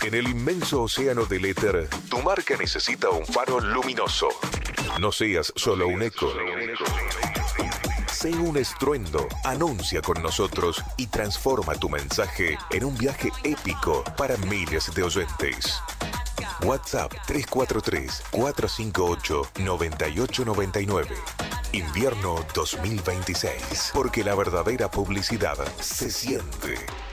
En el inmenso océano del éter, tu marca necesita un faro luminoso. No seas solo un eco. Sé un estruendo, anuncia con nosotros y transforma tu mensaje en un viaje épico para miles de oyentes. WhatsApp 343-458-9899. Invierno 2026. Porque la verdadera publicidad se siente.